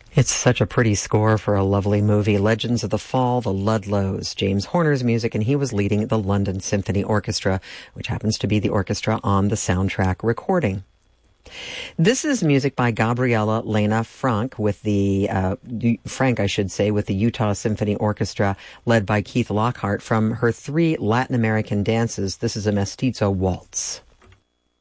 It's such a pretty score for a lovely movie. Legends of the Fall, the Ludlows, James Horner's music, and he was leading the London Symphony Orchestra, which happens to be the orchestra on the soundtrack recording. This is music by Gabriela Lena Frank with the with the Utah Symphony Orchestra, led by Keith Lockhart, from her 3 Latin American dances. This is a mestizo waltz.